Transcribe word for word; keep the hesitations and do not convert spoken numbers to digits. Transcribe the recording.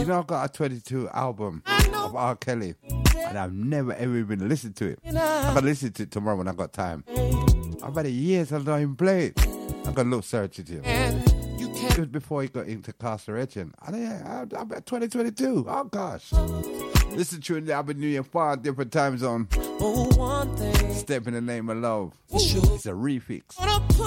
know, I got a twenty-two album of R. Kelly, and I've never ever even listened to it. I'm gonna listen to it tomorrow when I got time. I've had a year since I don't even play it. I'm gonna look search it. It was before he got into incarceration. I think I'm at twenty twenty-two. Oh gosh. Listen to it. I've been doing far different time zone. Step in the name of love. It's a refix.